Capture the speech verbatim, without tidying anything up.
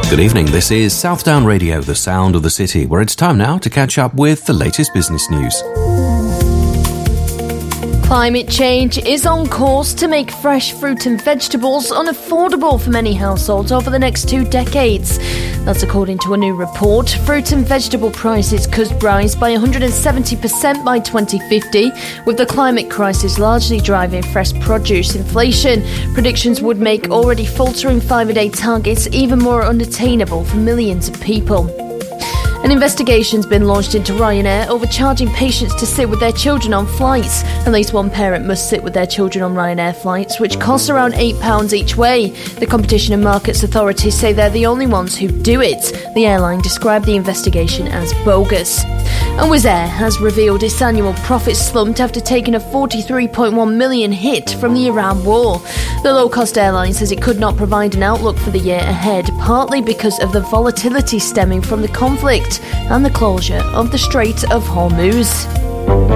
Good evening, this is Southdown Radio, the sound of the city, where it's time now to catch up with the latest business news. Climate change is on course to make fresh fruit and vegetables unaffordable for many households over the next two decades. That's according to a new report. Fruit and vegetable prices could rise by one hundred seventy percent by twenty fifty, with the climate crisis largely driving fresh produce inflation. Predictions would make already faltering five-a-day targets even more unattainable for millions of people. An investigation's been launched into Ryanair over charging patients to sit with their children on flights. At least one parent must sit with their children on Ryanair flights, which costs around eight pounds each way. The Competition and Markets authorities say they're the only ones who do it. The airline described the investigation as bogus. And Wizz Air has revealed its annual profit slumped after taking a forty-three point one million hit from the Iran war. The low-cost airline says it could not provide an outlook for the year ahead, partly because of the volatility stemming from the conflict and the closure of the Strait of Hormuz.